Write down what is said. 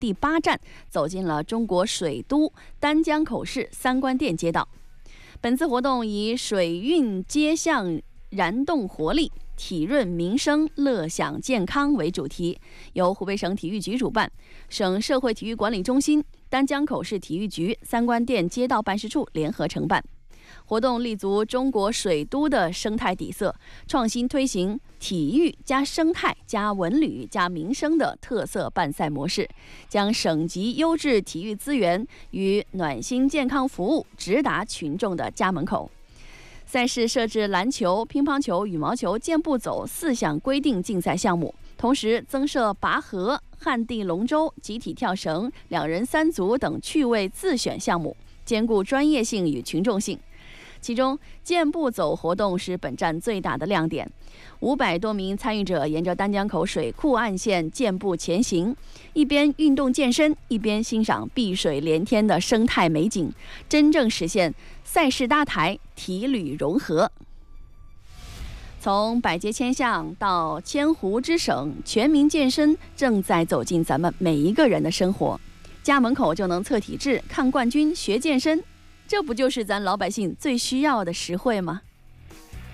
第8站，走进了中国水都丹江口市三官店街道。本次活动以水运街巷燃动活力，体润民生，乐享健康为主题，由湖北省体育局主办，省社会体育管理中心、丹江口市体育局、三官店街道办事处联合承办。活动立足中国水都的生态底色，创新推行体育加生态加文旅加民生的特色办赛模式，将省级优质体育资源与暖心健康服务直达群众的家门口。赛事设置篮球、乒乓球、羽毛球、健步走4项规定竞赛项目，同时增设拔河、旱地龙舟、集体跳绳、2人3组等趣味自选项目，兼顾专业性与群众性。其中，健步走活动是本站最大的亮点，500多名参与者沿着丹江口水库岸线健步前行，一边运动健身，一边欣赏碧水连天的生态美景，真正实现赛事搭台、体旅融合。从百街千巷到千湖之省，全民健身正在走进咱们每一个人的生活。家门口就能测体质、看冠军、学健身，这不就是咱老百姓最需要的实惠吗？